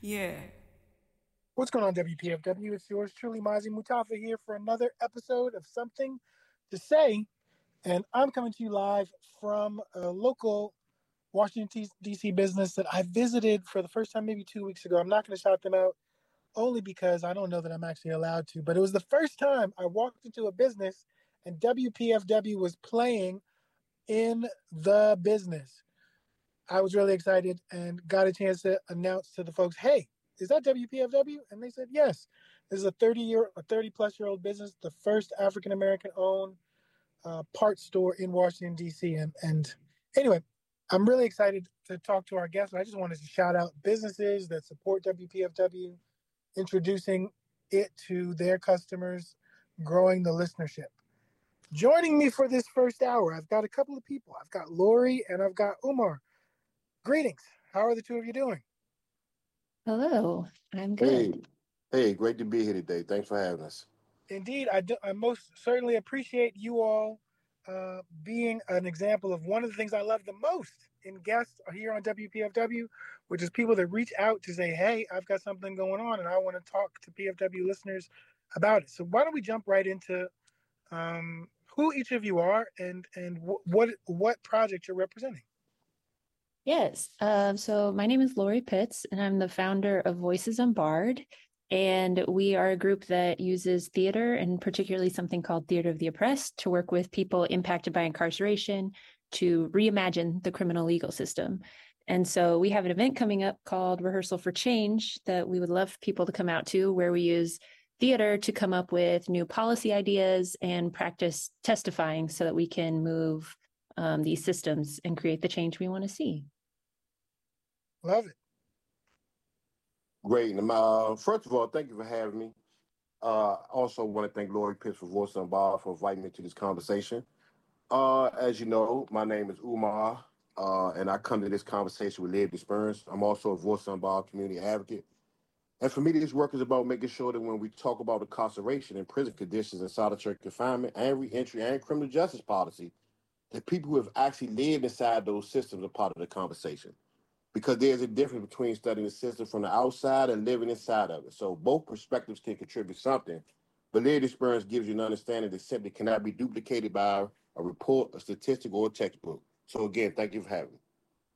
Yeah. What's going on, WPFW? It's yours truly, Mazi Mutafa, here for another episode of Something to Say. And I'm coming to you live from a local Washington, D.C. business that I visited for the first time maybe 2 weeks ago. I'm not going to shout them out only because I don't know that I'm actually allowed to. But it was the first time I walked into a business and WPFW was playing in the business. I was really excited and got a chance to announce to the folks, "Hey, is that WPFW?" And they said, "Yes." This is a 30-plus-year-old business, the first African American owned parts store in Washington D.C. And anyway, I'm really excited to talk to our guests. I just wanted to shout out businesses that support WPFW, introducing it to their customers, growing the listenership. Joining me for this first hour, I've got a couple of people. I've got Lori and I've got Umar. Greetings. How are the two of you doing? Hello, I'm Hey, good. hey, great to be here today. Thanks for having us. Indeed, I most certainly appreciate you all being an example of one of the things I love the most in guests here on WPFW, which is people that reach out to say, "Hey, I've got something going on, and I want to talk to PFW listeners about it." So why don't we jump right into who each of you are and what project you're representing? Yes, so my name is Lori Pitts, and I'm the founder of Voices Unbarred. And we are a group that uses theater, and particularly something called Theater of the Oppressed, to work with people impacted by incarceration to reimagine the criminal legal system. And so we have an event coming up called Rehearsal for Change that we would love people to come out to, where we use theater to come up with new policy ideas and practice testifying so that we can move these systems and create the change we want to see. Love it. Great. First of all, thank you for having me. Also want to thank Lori Pitts for Voice on Bar for inviting me to this conversation. As you know, my name is Umar, and I come to this conversation with lived experience. I'm also a Voice on Bar community advocate. And for me, this work is about making sure that when we talk about incarceration and prison conditions and solitary confinement and reentry and criminal justice policy, that people who have actually lived inside those systems are part of the conversation, because there's a difference between studying the system from the outside and living inside of it. So both perspectives can contribute something, but lived experience gives you an understanding that simply cannot be duplicated by a report, a statistic, or a textbook. So again, thank you for having me.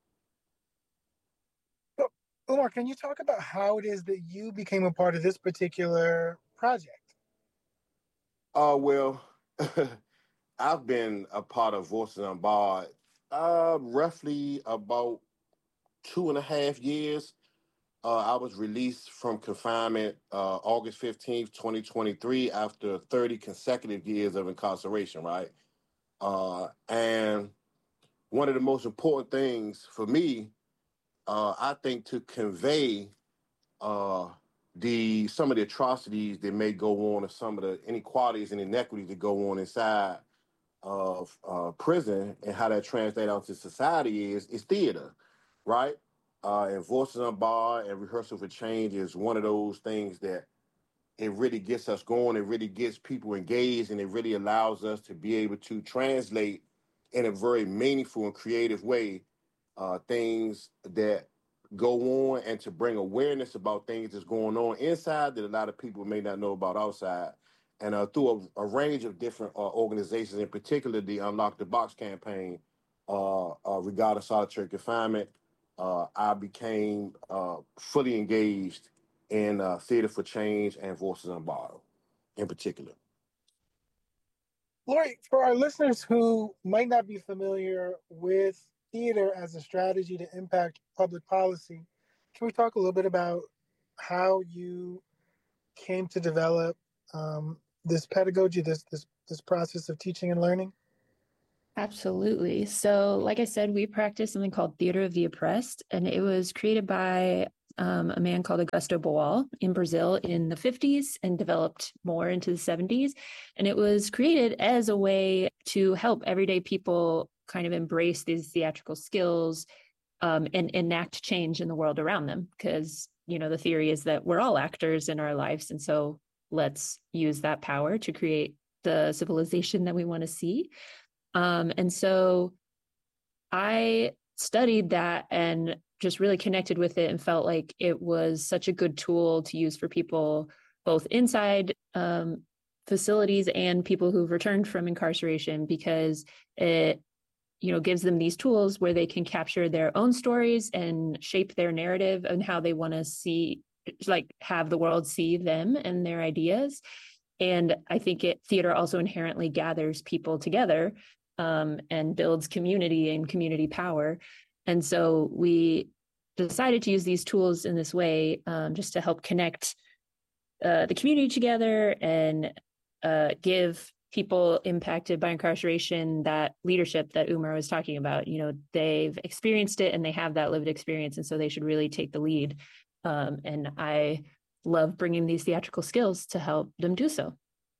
So, Umar, can you talk about how it is that you became a part of this particular project? Well, I've been a part of Voices Unbarred roughly about 2.5 years. I was released from confinement August 15th, 2023, after 30 consecutive years of incarceration, right? And one of the most important things for me, I think, to convey uh, some of the atrocities that may go on, or some of the inequalities and inequities that go on inside of prison, and how that translates out to society is theater, right? And Voices Unbarred and Rehearsal for Change is one of those things that it really gets us going. It really gets people engaged, and it really allows us to be able to translate in a very meaningful and creative way things that go on, and to bring awareness about things that's going on inside that a lot of people may not know about outside. And through a range of different organizations, in particular the Unlock the Box campaign regarding solitary confinement, I became fully engaged in Theater for Change and Voices Unborrowed in particular. Lori, for our listeners who might not be familiar with theater as a strategy to impact public policy, can we talk a little bit about how you came to develop this pedagogy, this process of teaching and learning? Absolutely. So, like I said, we practice something called Theater of the Oppressed, and it was created by a man called Augusto Boal in Brazil in the 50s and developed more into the 70s. And it was created as a way to help everyday people kind of embrace these theatrical skills and enact change in the world around them. Because, the theory is that we're all actors in our lives. And so let's use that power to create the civilization that we want to see. And so I studied that and just really connected with it and felt like it was such a good tool to use for people both inside facilities and people who've returned from incarceration, because it gives them these tools where they can capture their own stories and shape their narrative and how they want to see, like, have the world see them and their ideas. And I think theater also inherently gathers people together and builds community and community power. And so we decided to use these tools in this way, just to help connect the community together and give people impacted by incarceration that leadership that Umar was talking about. They've experienced it and they have that lived experience, and so they should really take the lead. And I love bringing these theatrical skills to help them do so.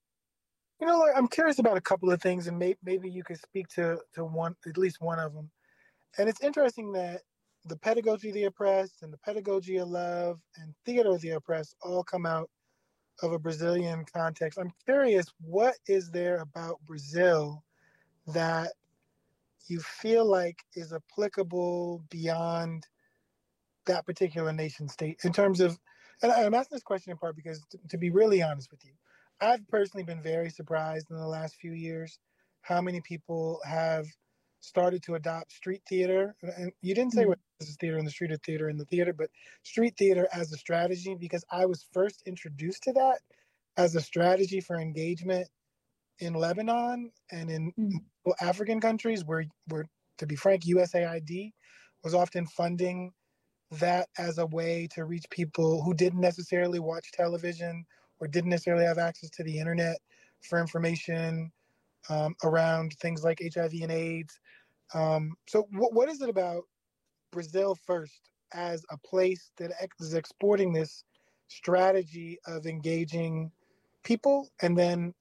I'm curious about a couple of things, and maybe you could speak to one, at least one of them. And it's interesting that the pedagogy of the oppressed and the pedagogy of love and theater of the oppressed all come out of a Brazilian context. I'm curious, what is there about Brazil that you feel like is applicable beyond that particular nation state in terms of, and I'm asking this question in part because, to be really honest with you, I've personally been very surprised in the last few years how many people have started to adopt street theater. And you didn't say what this is theater in the street or theater in the theater, but street theater as a strategy, because I was first introduced to that as a strategy for engagement in Lebanon and in African countries where, to be frank, USAID was often funding that as a way to reach people who didn't necessarily watch television or didn't necessarily have access to the internet for information around things like HIV and AIDS. So what is it about Brazil first as a place that is exporting this strategy of engaging people? And then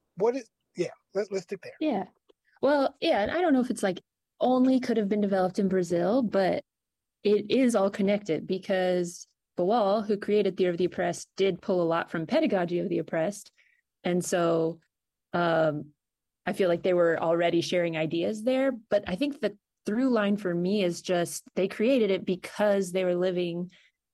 let's stick there. Yeah. Well, yeah. And I don't know if it's like only could have been developed in Brazil, but it is all connected, because Boal, who created Theater of the Oppressed, did pull a lot from Pedagogy of the Oppressed. And so I feel like they were already sharing ideas there. But I think the through line for me is just they created it because they were living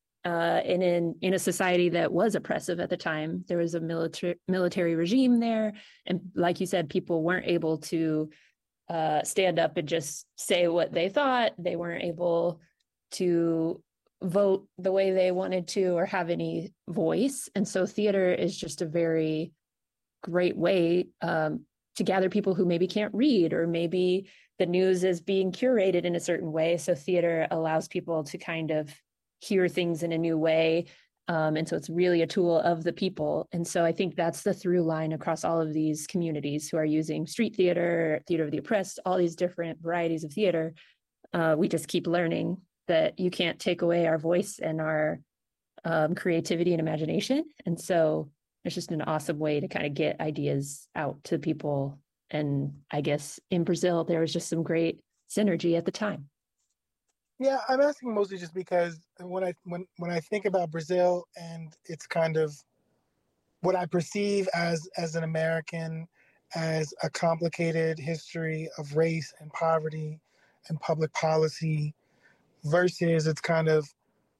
in a society that was oppressive at the time. There was a military regime there. And like you said, people weren't able to stand up and just say what they thought. They weren't able to vote the way they wanted to or have any voice. And so theater is just a very great way to gather people who maybe can't read, or maybe the news is being curated in a certain way. So theater allows people to kind of hear things in a new way. And so it's really a tool of the people. And so I think that's the through line across all of these communities who are using street theater, theater of the oppressed, all these different varieties of theater. We just keep learning that you can't take away our voice and our creativity and imagination. And so it's just an awesome way to kind of get ideas out to people. And I guess in Brazil, there was just some great synergy at the time. Yeah, I'm asking mostly just because when I think about Brazil and it's kind of what I perceive as an American as a complicated history of race and poverty and public policy versus its kind of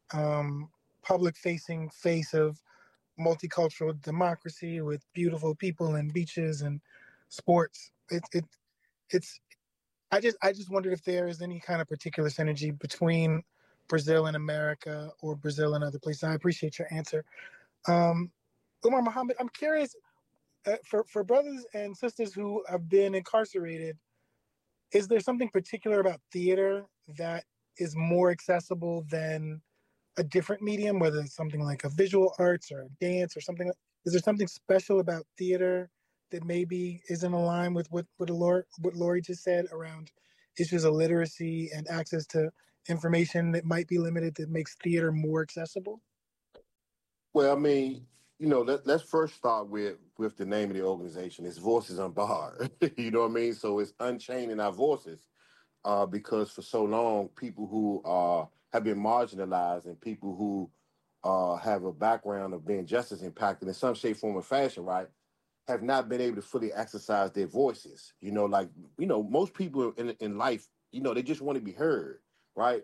public-facing face of multicultural democracy with beautiful people and beaches and sports. It's I just wondered if there is any kind of particular synergy between Brazil and America or Brazil and other places. I appreciate your answer. Umar Muhammad, I'm curious, for brothers and sisters who have been incarcerated, is there something particular about theater that is more accessible than a different medium, whether it's something like a visual arts or a dance or something? Is there something special about theater that maybe isn't aligned with what Lori just said around issues of literacy and access to information that might be limited that makes theater more accessible? Well, I mean, let's first start with the name of the organization. It's Voices Unbarred. You know what I mean? So it's unchaining our voices, because for so long, people who have been marginalized and people who have a background of being just as impacted in some shape, form, or fashion, right, have not been able to fully exercise their voices. Most people in life, they just want to be heard, right?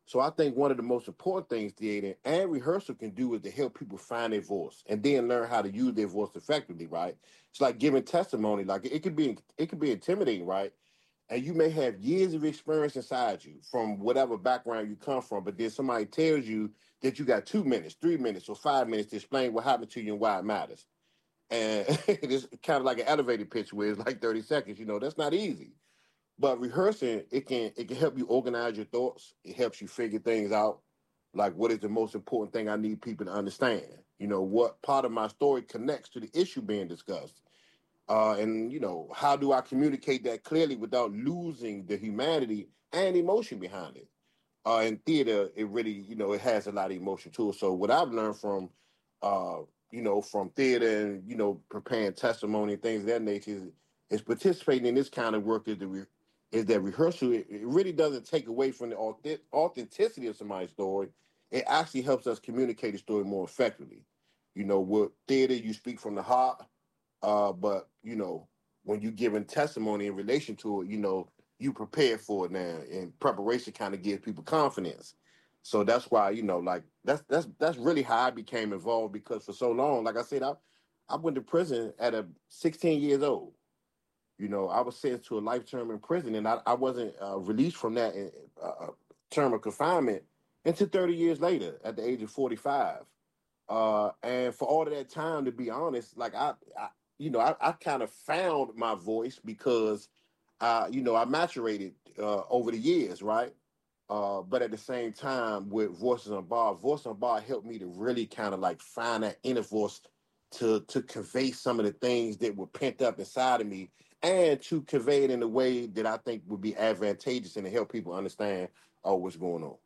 So I think one of the most important things theater and rehearsal can do is to help people find their voice and then learn how to use their voice effectively, right? It's like giving testimony. Like it could be intimidating, right? And you may have years of experience inside you from whatever background you come from, but then somebody tells you that you got 2 minutes, 3 minutes, or 5 minutes to explain what happened to you and why it matters. And it's kind of like an elevator pitch where it's like 30 seconds. That's not easy. But rehearsing, it can help you organize your thoughts. It helps you figure things out. Like, what is the most important thing I need people to understand? What part of my story connects to the issue being discussed? And how do I communicate that clearly without losing the humanity and emotion behind it? In theater, it really, it has a lot of emotion to it. So what I've learned uh, from theater and, preparing testimony and things of that nature is participating in this kind of work is that rehearsal. It really doesn't take away from the authenticity of somebody's story. It actually helps us communicate the story more effectively. With theater, you speak from the heart, but when you giving testimony in relation to it, you prepare for it now, and preparation kind of gives people confidence. So that's why like that's really how I became involved, because for so long, like I said, I went to prison at 16 years old. I was sentenced to a life term in prison, and I wasn't released from that term of confinement until 30 years later at the age of 45. And for all of that time, to be honest, like I kind of found my voice because, I maturated over the years, right? But at the same time, with Voices on Bar helped me to really kind of like find that inner voice to convey some of the things that were pent up inside of me, and to convey it in a way that I think would be advantageous and to help people understand what's going on.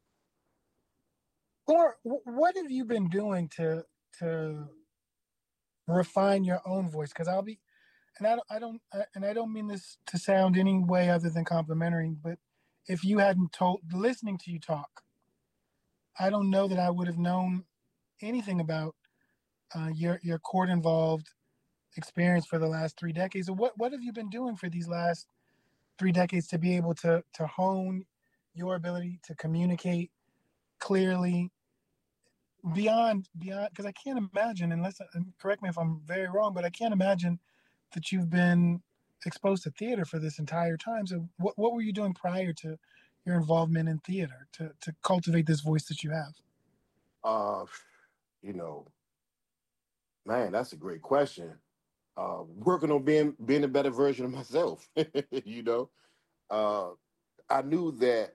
Or what have you been doing to refine your own voice? Because I'll be, and I don't mean this to sound any way other than complimentary, but if you hadn't told, listening to you talk, I don't know that I would have known anything about your court involved experience for the last 3 decades. So what have you been doing for these last 3 decades to be able to hone your ability to communicate clearly beyond, because I can't imagine, unless, correct me if I'm very wrong, but I can't imagine that you've been exposed to theater for this entire time. So what were you doing prior to your involvement in theater to cultivate this voice that you have? Uh, you know, Man, that's a great question. Working on being a better version of myself. you know, uh, I knew that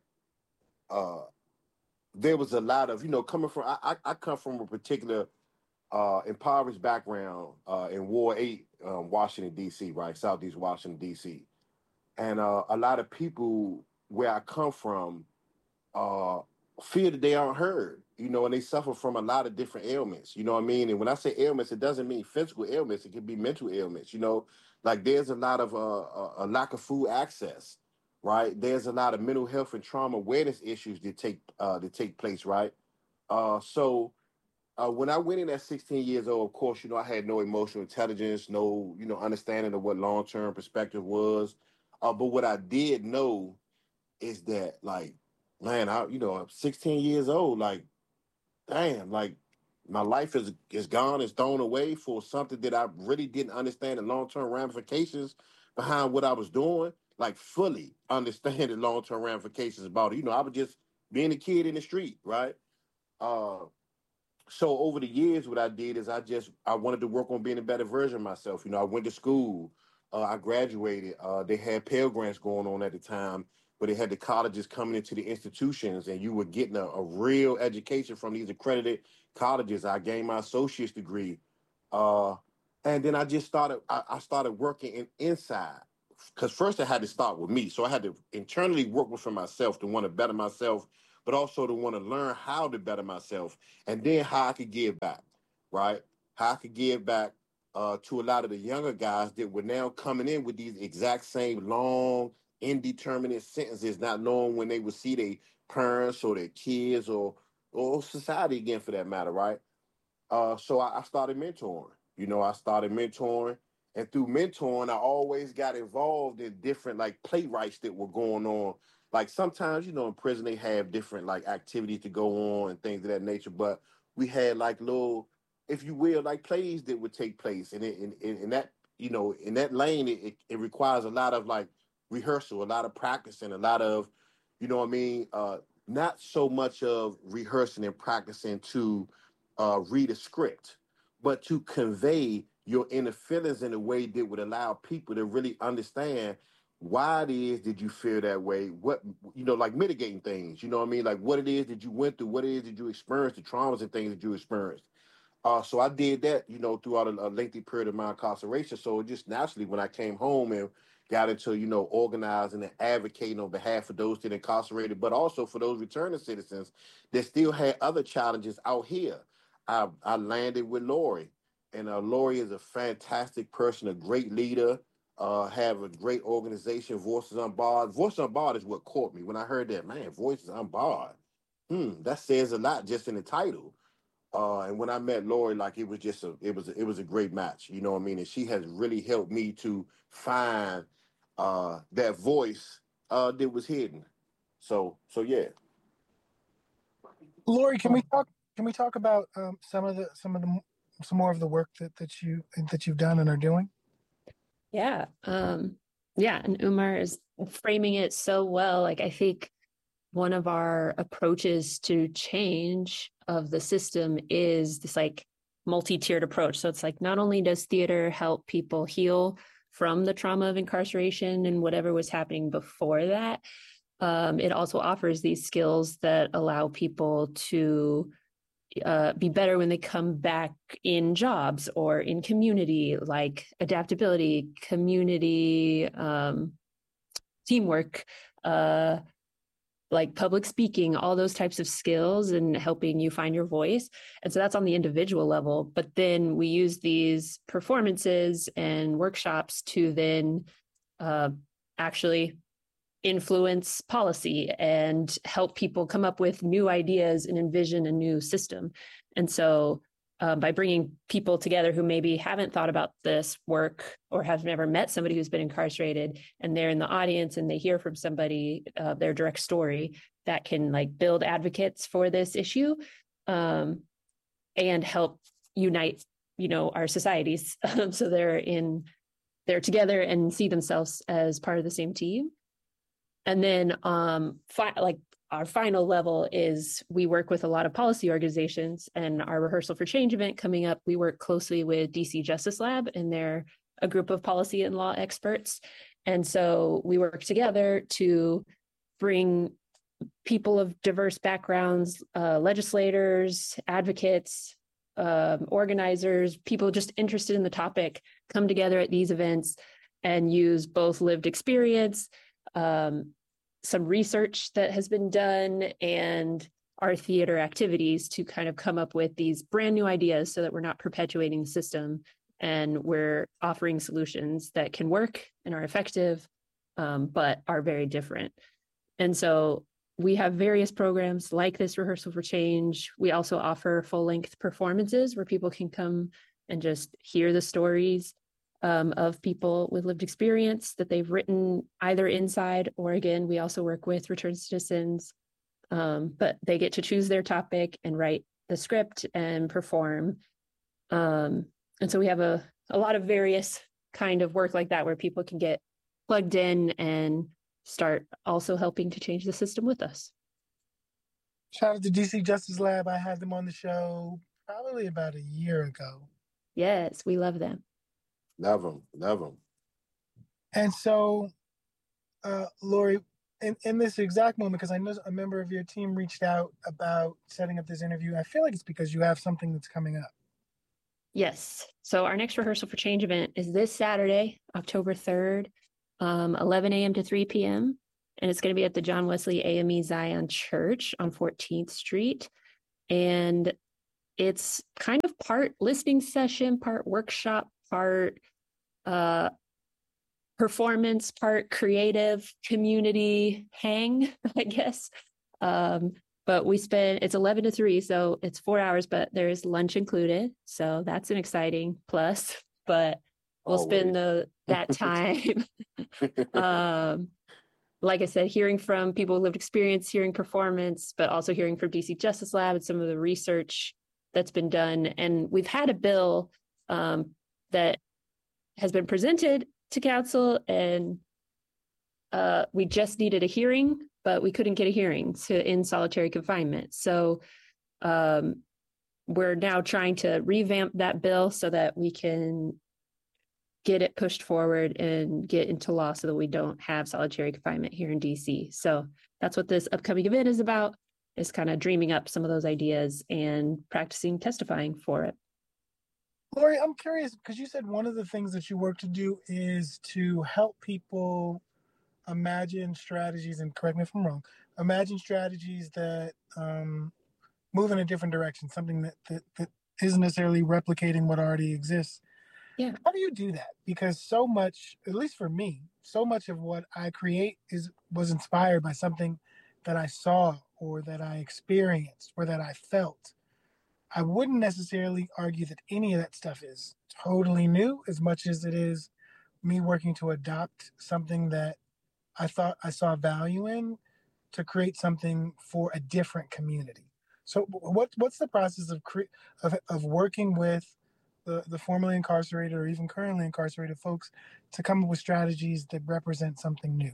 uh, there was a lot of coming from. I come from a particular impoverished background in Ward 8, Washington D.C. Right, Southeast Washington D.C. And a lot of people where I come from uh, feel that they aren't heard, and they suffer from a lot of different ailments, you know what I mean? And when I say ailments, it doesn't mean physical ailments. It can be mental ailments, like there's a lot of a lack of food access, right? There's a lot of mental health and trauma awareness issues that take place, right? So when I went in at 16 years old, of course, I had no emotional intelligence, no, understanding of what long-term perspective was. But what I did know is that, like, man, I'm 16 years old. Like, damn, like my life is gone, is thrown away for something that I really didn't understand the long term ramifications behind what I was doing. Like, fully understand the long term ramifications about it. I was just being a kid in the street, right? Uh, so over the years, what I did is I wanted to work on being a better version of myself. I went to school, I graduated. They had Pell Grants going on at the time, but they had the colleges coming into the institutions, and you were getting a real education from these accredited colleges. I gained my associate's degree, uh, and then I just started. I started working inside, because first I had to start with me, so I had to internally work within myself to want to better myself, but also to want to learn how to better myself, and then how I could give back, right? How I could give back to a lot of the younger guys that were now coming in with these exact same long, indeterminate sentences, not knowing when they would see their parents or their kids or society again, for that matter, right? So I started mentoring. I started mentoring, and through mentoring, I always got involved in different like playwrights that were going on like sometimes, you know, in prison they have different like activities to go on and things of that nature. But we had like little, if you will, like plays that would take place, and in that, you know, in that lane, it requires a lot of like rehearsal, a lot of practicing, a lot of, you know what I mean, not so much of rehearsing and practicing to read a script, but to convey your inner feelings in a way that would allow people to really understand why it is did you feel that way, what, you know, like mitigating things, you know what I mean, like what it is that you went through, what it is that you experienced, the traumas and things that you experienced. So I did that, you know, throughout a lengthy period of my incarceration. So just naturally, when I came home and got into, you know, organizing and advocating on behalf of those that are incarcerated, but also for those returning citizens that still had other challenges out here, I landed with Lori. And Lori is a fantastic person, a great leader, have a great organization, Voices Unbarred. Voices Unbarred is what caught me when I heard that, man, Voices Unbarred. That says a lot just in the title. And when I met Lori, like it was just it was a great match, you know what I mean? And she has really helped me to find that voice that was hidden. So yeah. Lori, can we talk? Can we talk about some more of the work that you've done and are doing? Yeah. Yeah. And Umar is framing it so well. Like, I think one of our approaches to change of the system is this like multi-tiered approach. So it's like, not only does theater help people heal from the trauma of incarceration and whatever was happening before that, it also offers these skills that allow people to be better when they come back in jobs or in community, like adaptability, community, teamwork, like public speaking, all those types of skills, and helping you find your voice. And so that's on the individual level. But then we use these performances and workshops to then actually influence policy and help people come up with new ideas and envision a new system. And so by bringing people together who maybe haven't thought about this work or have never met somebody who's been incarcerated, and they're in the audience and they hear from somebody their direct story, that can like build advocates for this issue and help unite, you know, our societies so they're together and see themselves as part of the same team. And then like our final level is we work with a lot of policy organizations, and our Rehearsal for Change event coming up, we work closely with DC Justice Lab, and they're a group of policy and law experts. And so we work together to bring people of diverse backgrounds, legislators, advocates, organizers, people just interested in the topic, come together at these events and use both lived experience, some research that has been done, and our theater activities to kind of come up with these brand new ideas so that we're not perpetuating the system, and we're offering solutions that can work and are effective, but are very different. And so we have various programs like this Rehearsal for Change. We also offer full-length performances where people can come and just hear the stories of people with lived experience that they've written either inside or, again, we also work with returned citizens, but they get to choose their topic and write the script and perform. And so we have a lot of various kind of work like that where people can get plugged in and start also helping to change the system with us. Shout out to DC Justice Lab. I had them on the show probably about a year ago. Yes, we love them. Love them. And so, Lori, in this exact moment, because I know a member of your team reached out about setting up this interview, I feel like it's because you have something that's coming up. Yes. So our next Rehearsal for Change event is this Saturday, October 3rd, 11 a.m. to 3 p.m. And it's going to be at the John Wesley AME Zion Church on 14th Street. And it's kind of part listening session, part workshop, part performance, part creative community hang, I guess. But it's 11 to 3, so it's 4 hours, but there's lunch included. So that's an exciting plus, but we'll spend that time like I said, hearing from people with lived experience, hearing performance, but also hearing from DC Justice Lab and some of the research that's been done. And we've had a bill that has been presented to council, and we just needed a hearing, but we couldn't get a hearing to end solitary confinement. So we're now trying to revamp that bill so that we can get it pushed forward and get into law so that we don't have solitary confinement here in DC. So that's what this upcoming event is about, is kind of dreaming up some of those ideas and practicing testifying for it. Lori, I'm curious, because you said one of the things that you work to do is to help people imagine strategies, and correct me if I'm wrong, imagine strategies that move in a different direction, something that isn't necessarily replicating what already exists. Yeah. How do you do that? Because so much, at least for me, so much of what I create was inspired by something that I saw or that I experienced or that I felt. I wouldn't necessarily argue that any of that stuff is totally new, as much as it is me working to adopt something that I thought I saw value in to create something for a different community. So what's the process of working with the formerly incarcerated or even currently incarcerated folks to come up with strategies that represent something new?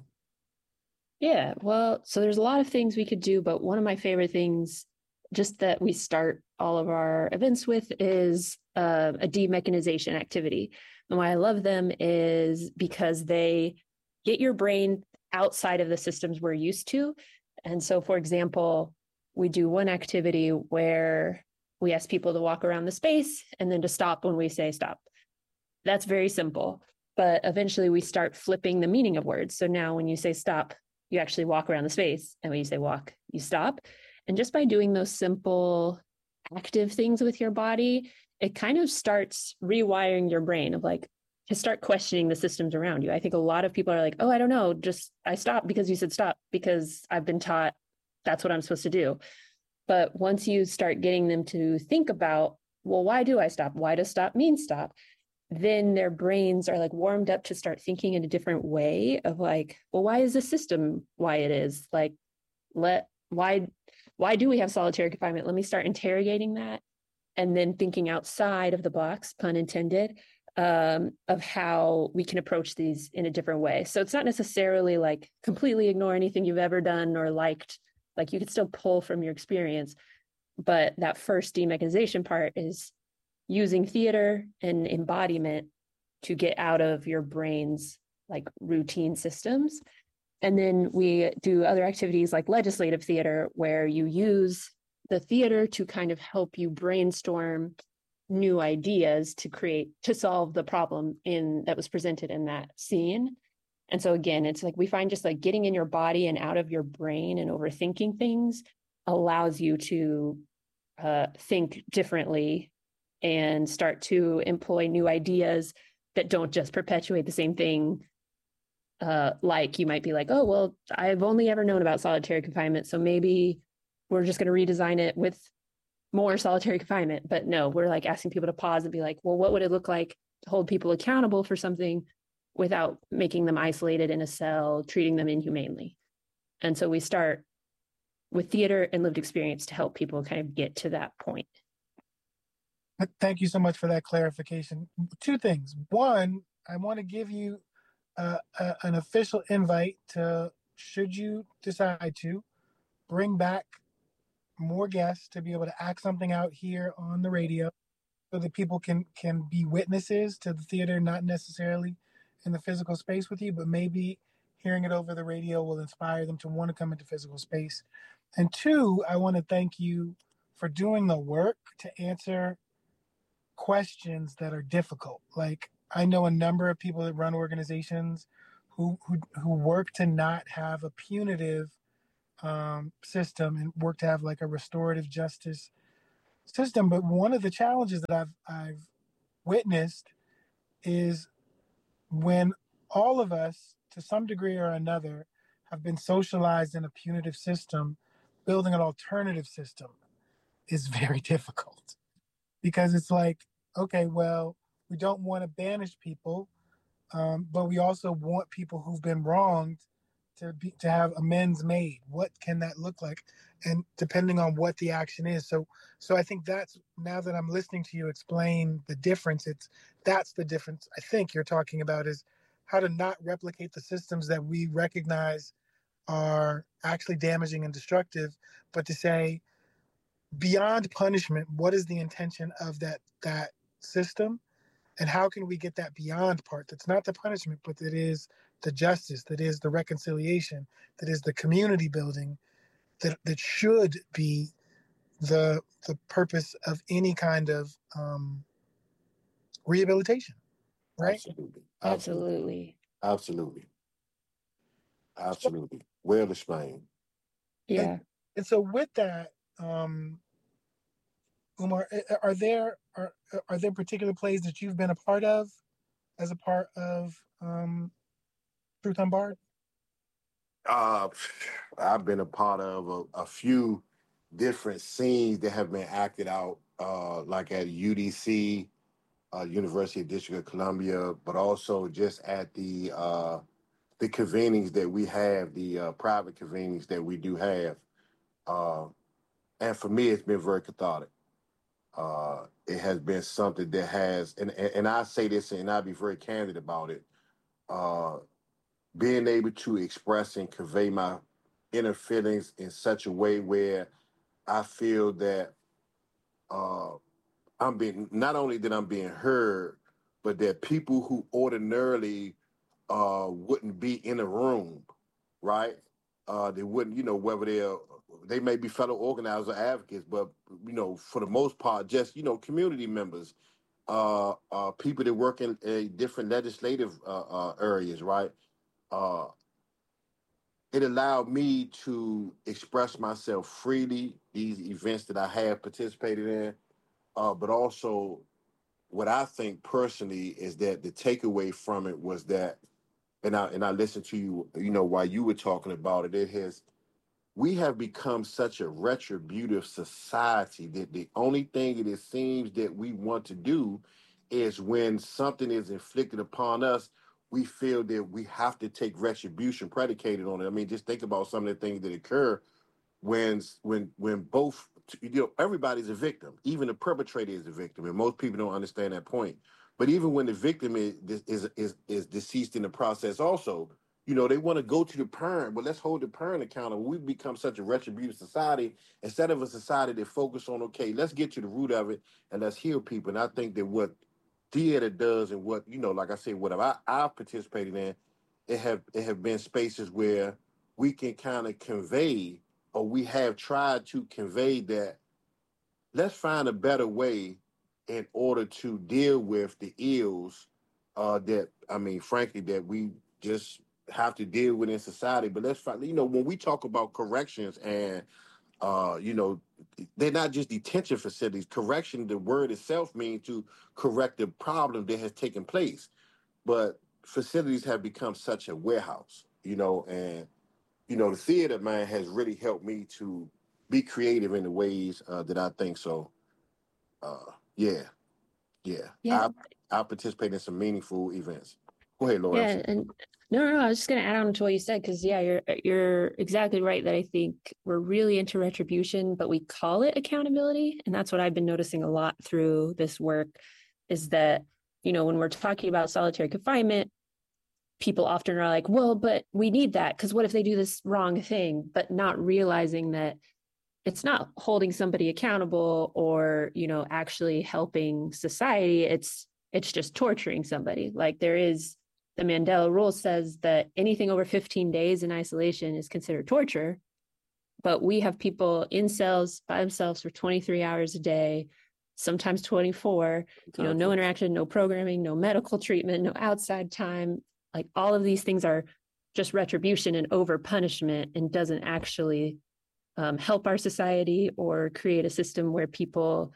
Yeah, well, so there's a lot of things we could do, but one of my favorite things, just that we start all of our events with, is a demechanization activity. And why I love them is because they get your brain outside of the systems we're used to. And so, for example, we do one activity where we ask people to walk around the space and then to stop when we say stop. That's very simple, but eventually we start flipping the meaning of words. So now when you say stop, you actually walk around the space. And when you say walk, you stop. And just by doing those simple active things with your body, it kind of starts rewiring your brain of like, to start questioning the systems around you. I think a lot of people are like, oh, I don't know, just I stopped because you said stop, because I've been taught that's what I'm supposed to do. But once you start getting them to think about, well, why do I stop? Why does stop mean stop? Then their brains are like warmed up to start thinking in a different way of like, well, why is the system why it is? Like, why do we have solitary confinement? Let me start interrogating that, and then thinking outside of the box, pun intended, of how we can approach these in a different way. So it's not necessarily like completely ignore anything you've ever done or liked. Like you could still pull from your experience, but that first demechanization part is using theater and embodiment to get out of your brain's like routine systems. And then we do other activities like legislative theater, where you use the theater to kind of help you brainstorm new ideas to solve the problem that was presented in that scene. And so again, it's like we find just like getting in your body and out of your brain and overthinking things allows you to think differently and start to employ new ideas that don't just perpetuate the same thing. Like you might be like, oh, well, I've only ever known about solitary confinement, so maybe we're just going to redesign it with more solitary confinement. But no, we're like asking people to pause and be like, well, what would it look like to hold people accountable for something without making them isolated in a cell, treating them inhumanely? And so we start with theater and lived experience to help people kind of get to that point. Thank you so much for that clarification. Two things. One, I want to give you an official invite to, should you decide to, bring back more guests to be able to act something out here on the radio so that people can be witnesses to the theater, not necessarily in the physical space with you, but maybe hearing it over the radio will inspire them to want to come into physical space. And two, I want to thank you for doing the work to answer questions that are difficult. Like, I know a number of people that run organizations who work to not have a punitive system and work to have like a restorative justice system. But one of the challenges that I've witnessed is when all of us, to some degree or another, have been socialized in a punitive system, building an alternative system is very difficult, because it's like, okay, well, we don't want to banish people, but we also want people who've been wronged to have amends made? What can that look like? And depending on what the action is. So I think that's, now that I'm listening to you explain the difference, that's the difference I think you're talking about, is how to not replicate the systems that we recognize are actually damaging and destructive, but to say, beyond punishment, what is the intention of that system, and how can we get that beyond part that's not the punishment, but that is the justice, that is the reconciliation, that is the community building, that should be the purpose of any kind of rehabilitation, right? Absolutely. Well explained. Yeah. And so with that, Umar, are there particular plays that you've been a part of as a part of Truth Unbarred? I've been a part of a few different scenes that have been acted out, like at UDC, University of District of Columbia, but also just at the convenings that we have, the private convenings that we do have. And for me, it's been very cathartic. It has been something that has, and I say this, and I'll be very candid about it, being able to express and convey my inner feelings in such a way where I feel that not only that I'm being heard, but that people who ordinarily wouldn't be in a room, right? They wouldn't, whether they may be fellow organizers or advocates, but, for the most part, just, community members, people that work in different legislative areas, right? It allowed me to express myself freely, these events that I have participated in, but also what I think personally is that the takeaway from it was that, and I listened to you, while you were talking about it, we have become such a retributive society that the only thing that it seems that we want to do is, when something is inflicted upon us, we feel that we have to take retribution predicated on it. I mean, just think about some of the things that occur when both, everybody's a victim. Even the perpetrator is a victim, and most people don't understand that point. But even when the victim is deceased in the process, also, they want to go to the parent, but let's hold the parent accountable. We've become such a retributive society instead of a society that focus on, okay, let's get to the root of it and let's heal people. And I think that what theater does, and what, like I said, what I've participated in, it have been spaces where we can kind of convey, or we have tried to convey, that let's find a better way in order to deal with the ills frankly, that we just have to deal with in society. But let's find, when we talk about corrections and, they're not just detention facilities. Correction, the word itself, means to correct the problem that has taken place. But facilities have become such a warehouse, and, the theater, man, has really helped me to be creative in the ways that I think so. Yeah. Yeah. I participate in some meaningful events. Go ahead, Laura. Yeah, and no, I was just going to add on to what you said, because you're exactly right that I think we're really into retribution, but we call it accountability, and that's what I've been noticing a lot through this work, is that, when we're talking about solitary confinement, people often are like, well, but we need that because what if they do this wrong thing, but not realizing that it's not holding somebody accountable or, actually helping society. It's just torturing somebody. Like, the Mandela rule says that anything over 15 days in isolation is considered torture, but we have people in cells by themselves for 23 hours a day, sometimes 24, no interaction, no programming, no medical treatment, no outside time. Like, all of these things are just retribution and over punishment, and doesn't actually help our society or create a system where people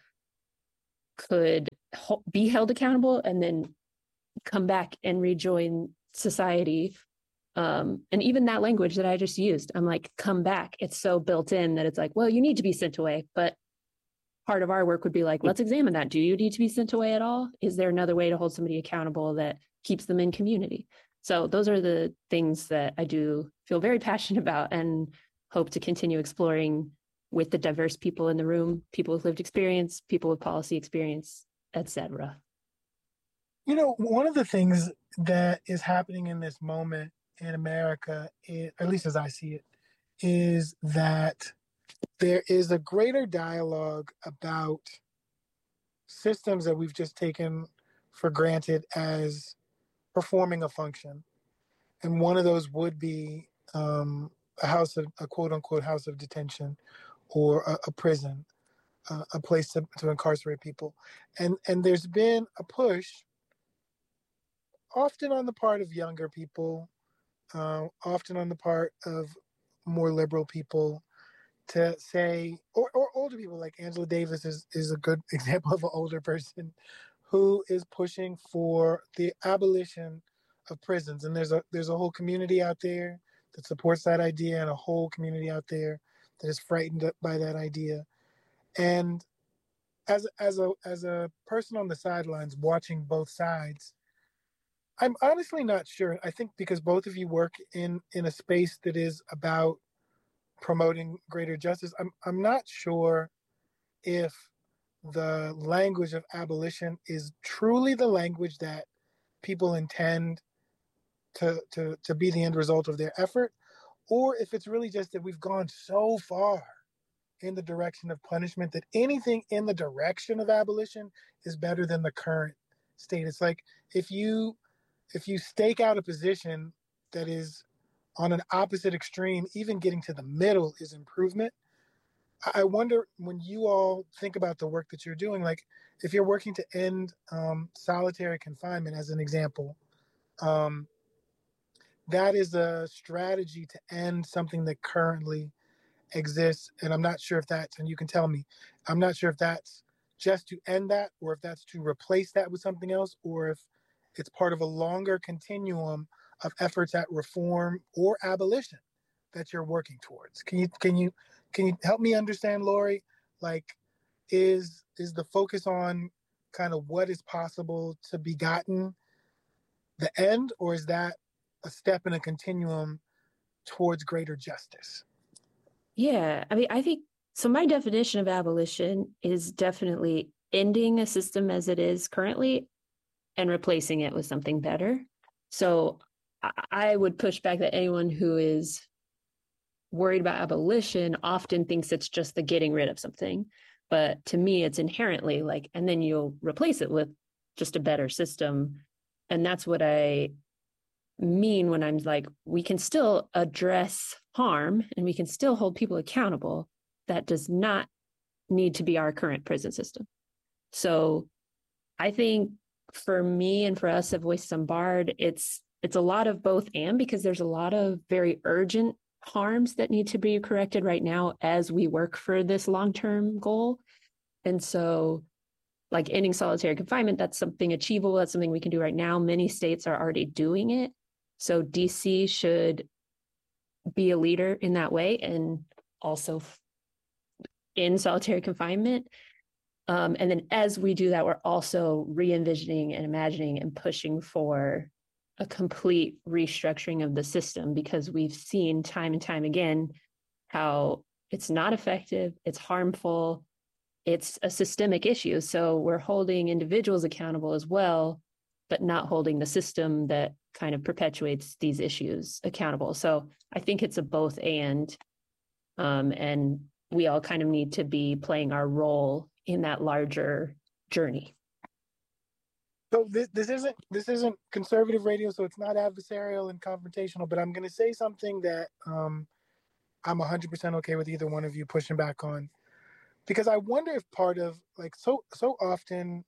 could be held accountable and then come back and rejoin society. And even that language that I just used, I'm like, come back. It's so built in that it's like, well, you need to be sent away. But part of our work would be like, let's examine that. Do you need to be sent away at all? Is there another way to hold somebody accountable that keeps them in community? So those are the things that I do feel very passionate about and hope to continue exploring with the diverse people in the room, people with lived experience, people with policy experience, etc. You know, one of the things that is happening in this moment in America, at least as I see it, is that there is a greater dialogue about systems that we've just taken for granted as performing a function. And one of those would be a quote unquote house of detention, or a prison, a place to incarcerate people. And there's been a push, often on the part of younger people, often on the part of more liberal people, to say, or older people, like Angela Davis is a good example of an older person who is pushing for the abolition of prisons. And there's a whole community out there that supports that idea, and a whole community out there that is frightened by that idea. And as a person on the sidelines watching both sides, I'm honestly not sure. I think because both of you work in a space that is about promoting greater justice, I'm not sure if the language of abolition is truly the language that people intend to be the end result of their effort, or if it's really just that we've gone so far in the direction of punishment that anything in the direction of abolition is better than the current state. It's like if you stake out a position that is on an opposite extreme, even getting to the middle is improvement. I wonder, when you all think about the work that you're doing, like if you're working to end solitary confinement, as an example, that is a strategy to end something that currently exists. And I'm not sure if that's, and you can tell me, I'm not sure if that's just to end that, or if that's to replace that with something else, or if it's part of a longer continuum of efforts at reform or abolition that you're working towards. Can you help me understand, Lori? Like, is the focus on kind of what is possible to be gotten the end, or is that a step in a continuum towards greater justice? Yeah, I mean, I think so. My definition of abolition is definitely ending a system as it is currently and replacing it with something better. So I would push back that anyone who is worried about abolition often thinks it's just the getting rid of something. But to me, it's inherently like, and then you'll replace it with just a better system. And that's what I mean when I'm like, we can still address harm and we can still hold people accountable. That does not need to be our current prison system. So I think for me and for us at Voices Unbarred, it's a lot of both and, because there's a lot of very urgent harms that need to be corrected right now as we work for this long-term goal. And so like ending solitary confinement, that's something achievable. That's something we can do right now. Many states are already doing it. So DC should be a leader in that way, and also in solitary confinement. And then as we do that, we're also re-envisioning and imagining and pushing for a complete restructuring of the system, because we've seen time and time again how it's not effective, it's harmful, it's a systemic issue. So we're holding individuals accountable as well, but not holding the system that kind of perpetuates these issues accountable. So I think it's a both and we all kind of need to be playing our role in that larger journey. So this isn't conservative radio, so it's not adversarial and confrontational, but I'm going to say something that I'm 100% okay with either one of you pushing back on, because I wonder if part of, like, so often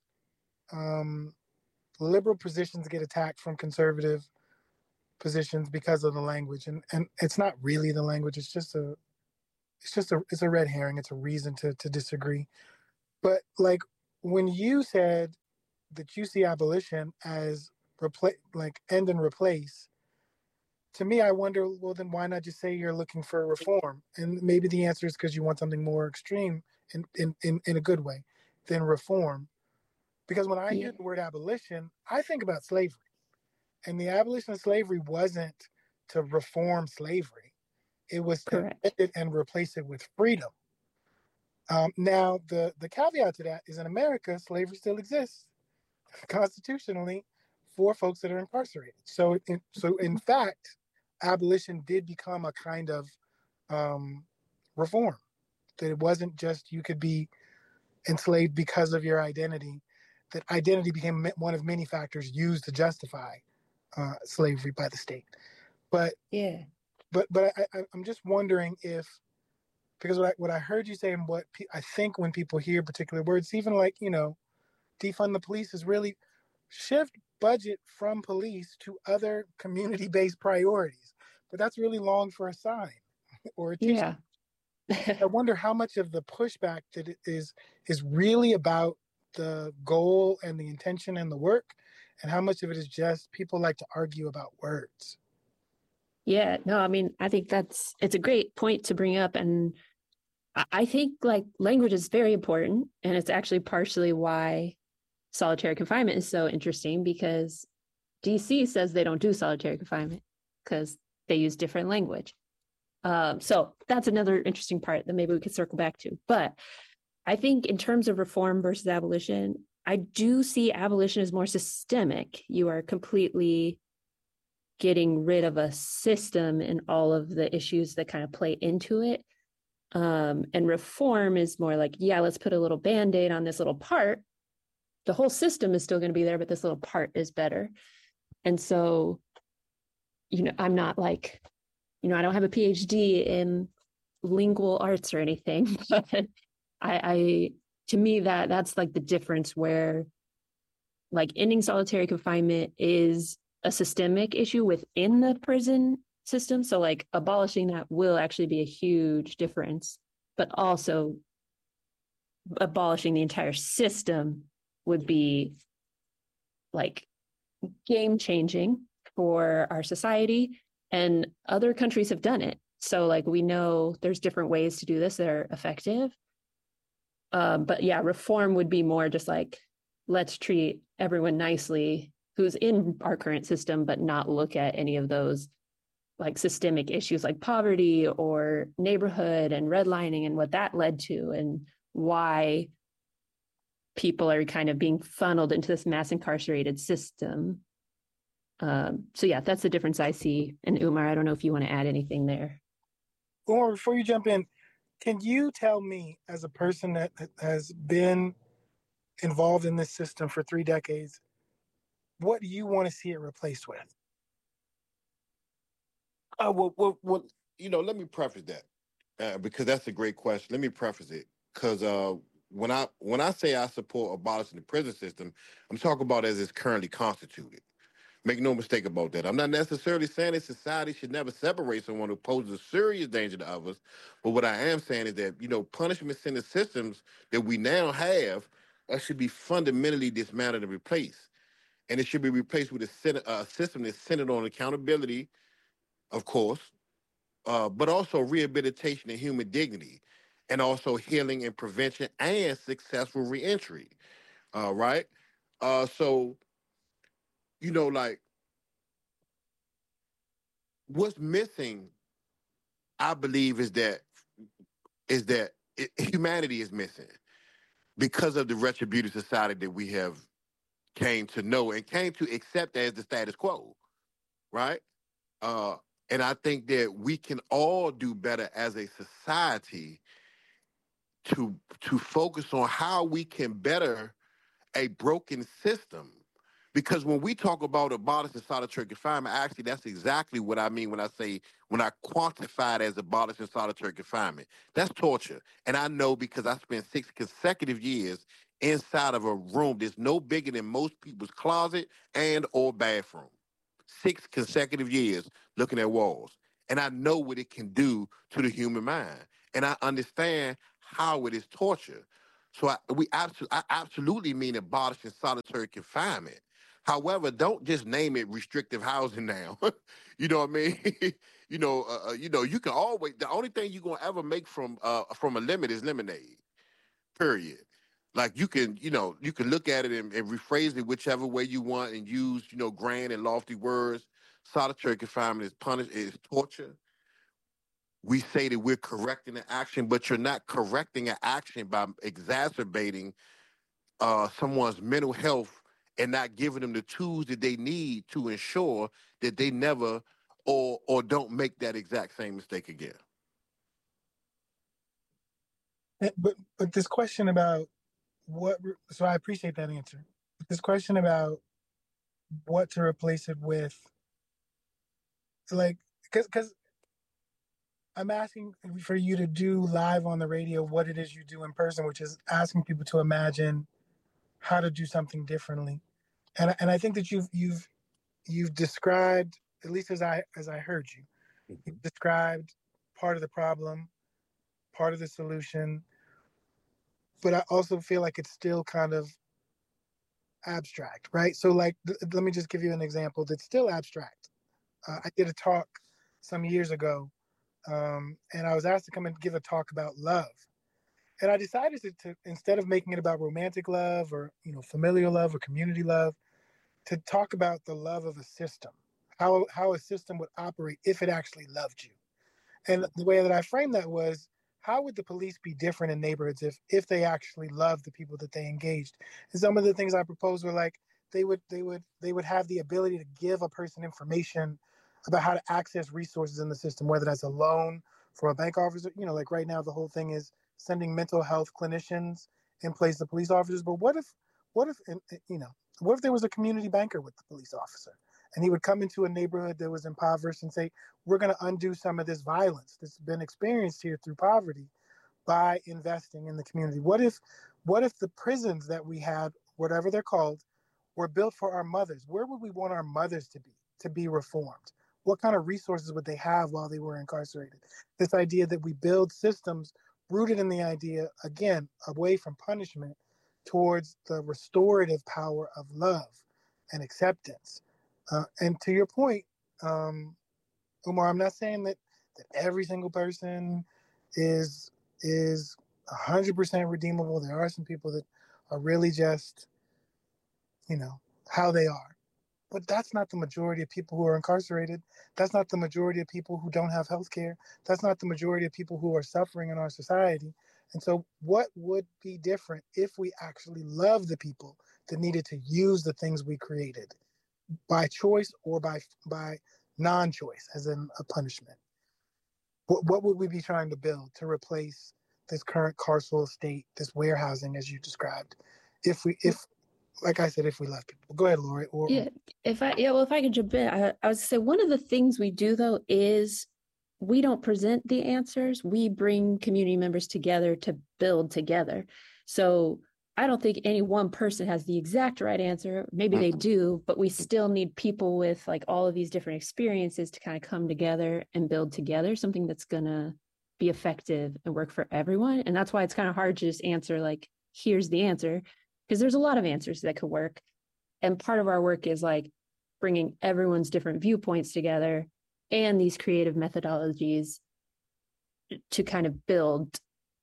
liberal positions get attacked from conservative positions because of the language, and it's not really the language. It's a red herring. It's a reason to disagree. But like when you said that you see abolition as end and replace, to me, I wonder, well, then why not just say you're looking for reform? And maybe the answer is because you want something more extreme in a good way than reform. Because when I hear the word abolition, I think about slavery. And the abolition of slavery wasn't to reform slavery. It was to Correct. end it and replace it with freedom. Now, the caveat to that is in America, slavery still exists constitutionally for folks that are incarcerated. So in fact, abolition did become a kind of reform. That it wasn't just you could be enslaved because of your identity. That identity became one of many factors used to justify slavery by the state. But Yeah. but I'm just wondering if, because what I heard you say and what I think when people hear particular words, even like, defund the police, is really shift budget from police to other community-based priorities. But that's really long for a sign or a teacher. Yeah. I wonder how much of the pushback that it is really about the goal and the intention and the work, and how much of it is just people like to argue about words. Yeah, no, I mean, I think it's a great point to bring up. And I think like language is very important. And it's actually partially why solitary confinement is so interesting, because DC says they don't do solitary confinement because they use different language. So that's another interesting part that maybe we could circle back to. But I think in terms of reform versus abolition, I do see abolition as more systemic. You are completely getting rid of a system and all of the issues that kind of play into it. And reform is more like, yeah, let's put a little Band-Aid on this little part. The whole system is still going to be there, but this little part is better. And so, I'm not like, I don't have a PhD in lingual arts or anything, but to me, that's like the difference, where like ending solitary confinement is a systemic issue within the prison system. So like abolishing that will actually be a huge difference, but also abolishing the entire system would be like game changing for our society, and other countries have done it. So like we know there's different ways to do this that are effective. But yeah, reform would be more just like, let's treat everyone nicely who's in our current system, but not look at any of those like systemic issues like poverty or neighborhood and redlining and what that led to, and why people are kind of being funneled into this mass incarcerated system. So yeah, that's the difference I see. And Umar, I don't know if you want to add anything there. Umar, before you jump in, can you tell me, as a person that has been involved in this system for 3 decades, what do you want to see it replaced with? Well, let me preface that because that's a great question. Let me preface it because when I say I support abolishing the prison system, I'm talking about as it's currently constituted. Make no mistake about that. I'm not necessarily saying that society should never separate someone who poses a serious danger to others, but what I am saying is that punishments in the systems that we now have should be fundamentally dismantled and replaced, and it should be replaced with a system that's centered on accountability, of course, but also rehabilitation and human dignity, and also healing and prevention and successful reentry. Right? So, like what's missing, I believe, is that humanity is missing because of the retributive society that we have came to know and came to accept as the status quo. Right? And I think that we can all do better as a society to focus on how we can better a broken system. Because when we talk about abolishing solitary confinement, actually, that's exactly what I mean when I quantify it as abolishing solitary confinement. That's torture. And I know because I spent 6 consecutive years inside of a room that's no bigger than most people's closet and or bathroom. 6 consecutive years looking at walls. And I know what it can do to the human mind. And I understand how it is torture. So I absolutely mean abolishing solitary confinement. However, don't just name it restrictive housing now. You know what I mean? You can always, the only thing you're gonna ever make from a limit is lemonade. Period. like you can look at it and rephrase it whichever way you want and use, grand and lofty words. Solitary confinement is torture. We say that we're correcting an action, but you're not correcting an action by exacerbating someone's mental health and not giving them the tools that they need to ensure that they never or don't make that exact same mistake again. But this question about so I appreciate that answer. But this question about what to replace it with, like, because I'm asking for you to do live on the radio what it is you do in person, which is asking people to imagine how to do something differently. And I think that you've described, at least as I heard you, you've described part of the problem, part of the solution, but I also feel like it's still kind of abstract, right? So like, let me just give you an example that's still abstract. I did a talk some years ago, and I was asked to come and give a talk about love. And I decided to instead of making it about romantic love or, familial love or community love, to talk about the love of a system, how a system would operate if it actually loved you. And the way that I framed that was, how would the police be different in neighborhoods if they actually loved the people that they engaged? And some of the things I proposed were like, they would have the ability to give a person information about how to access resources in the system, whether that's a loan for a bank officer. Like right now, the whole thing is sending mental health clinicians in place of police officers. But what if there was a community banker with the police officer, and he would come into a neighborhood that was impoverished and say, we're going to undo some of this violence that's been experienced here through poverty by investing in the community? What if the prisons that we had, whatever they're called, were built for our mothers? Where would we want our mothers to be reformed? What kind of resources would they have while they were incarcerated? This idea that we build systems rooted in the idea, again, away from punishment, towards the restorative power of love and acceptance. And to your point, Umar, I'm not saying that every single person is 100% redeemable. There are some people that are really just, how they are. But that's not the majority of people who are incarcerated. That's not the majority of people who don't have health care. That's not the majority of people who are suffering in our society. And so what would be different if we actually love the people that needed to use the things we created by choice or by non-choice, as in a punishment? What would we be trying to build to replace this current carceral state, this warehousing, as you described, if like I said, if we love people? Go ahead, Lori. If I could jump in, I was say one of the things we do though is we don't present the answers. We bring community members together to build together. So I don't think any one person has the exact right answer. Maybe they do, but we still need people with like all of these different experiences to kind of come together and build together something that's going to be effective and work for everyone. And that's why it's kind of hard to just answer like, here's the answer, because there's a lot of answers that could work. And part of our work is like bringing everyone's different viewpoints together and these creative methodologies to kind of build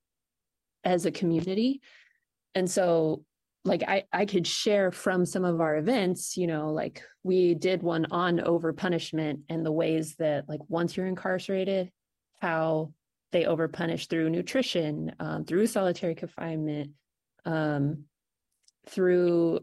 as a community. And so like I could share from some of our events, like we did one on over punishment and the ways that like once you're incarcerated, how they over punish through nutrition, through solitary confinement, through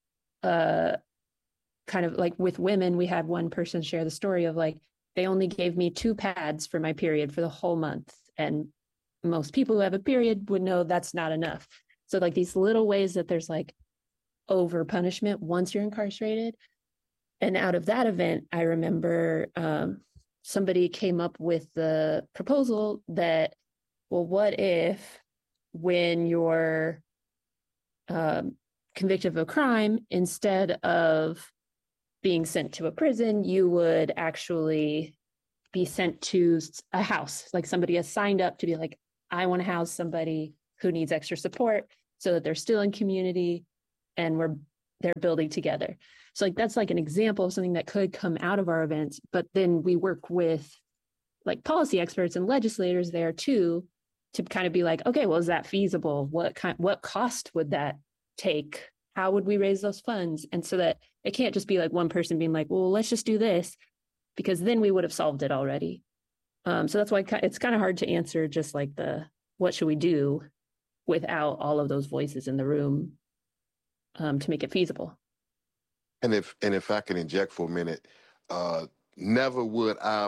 kind of like with women, we had one person share the story of like, they only gave me 2 pads for my period for the whole month. And most people who have a period would know that's not enough. So like these little ways that there's like over punishment once you're incarcerated. And out of that event, I remember somebody came up with the proposal that, well, what if when you're convicted of a crime, instead of being sent to a prison, you would actually be sent to a house, like somebody has signed up to be like, I want to house somebody who needs extra support so that they're still in community and they're building together. So like, that's like an example of something that could come out of our events, but then we work with like policy experts and legislators there too, to kind of be like, okay, well, is that feasible? What cost would that take? How would we raise those funds? And so that it can't just be like one person being like, well, let's just do this, because then we would have solved it already. So that's why it's kind of hard to answer just like what should we do without all of those voices in the room to make it feasible. And if I can inject for a minute, never would I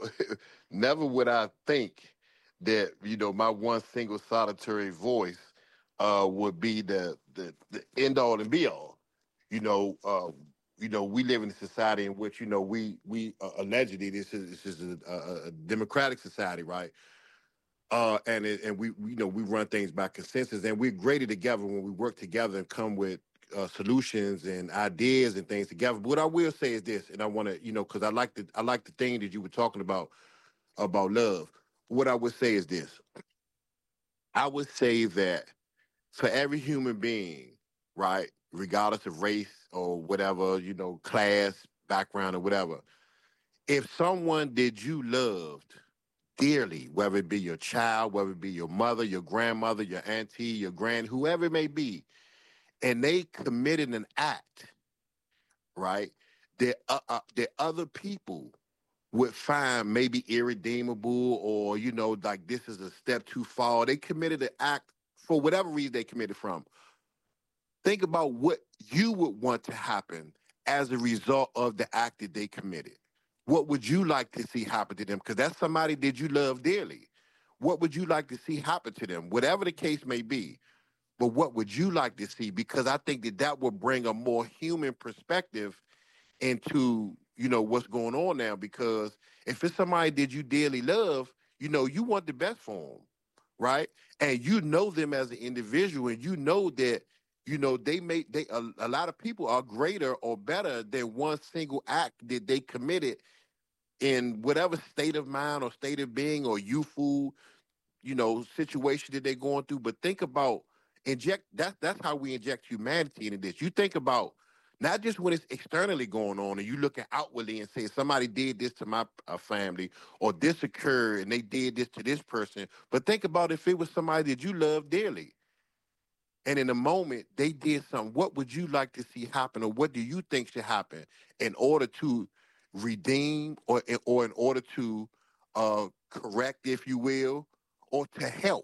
think that, you know, my one single solitary voice would be the end all and be all. You know, we live in a society in which, you know, we allegedly this is a democratic society, right? And we we run things by consensus, and we're greater together when we work together and come with solutions and ideas and things together. But what I will say is this, and I want to, because I like the thing that you were talking about love. What I would say is this: I would say that for every human being, right, regardless of race or whatever, class, background, or whatever, if someone that you loved dearly, whether it be your child, whether it be your mother, your grandmother, your auntie, your whoever it may be, and they committed an act, right, that other people would find maybe irredeemable, or, like this is a step too far. They committed an act for whatever reason they committed from. Think about what you would want to happen as a result of the act that they committed. What would you like to see happen to them? Because that's somebody that you love dearly. What would you like to see happen to them? Whatever the case may be. But what would you like to see? Because I think that will bring a more human perspective into, what's going on now. Because if it's somebody that you dearly love, you want the best for them, right? And you know them as an individual, and you know that, a lot of people are greater or better than one single act that they committed in whatever state of mind or state of being or youthful, situation that they're going through. But think about that's how we inject humanity into this. You think about not just when it's externally going on and you looking outwardly and say somebody did this to my family, or this occurred and they did this to this person, but think about if it was somebody that you love dearly. And in a moment they did something, what would you like to see happen, or what do you think should happen in order to redeem, or in order to correct, if you will, or to help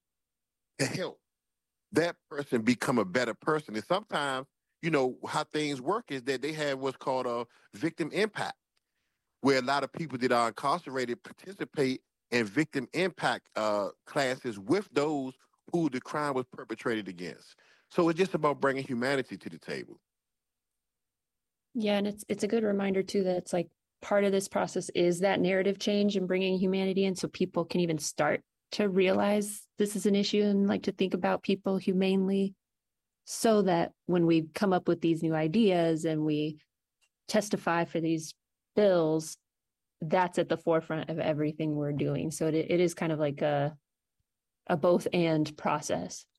that person become a better person? And sometimes, how things work is that they have what's called a victim impact, where a lot of people that are incarcerated participate in victim impact classes with those who the crime was perpetrated against. So it's just about bringing humanity to the table. Yeah, and it's a good reminder too that it's like part of this process is that narrative change and bringing humanity in, so people can even start to realize this is an issue and like to think about people humanely, so that when we come up with these new ideas and we testify for these bills, that's at the forefront of everything we're doing. So it is kind of like a both and process.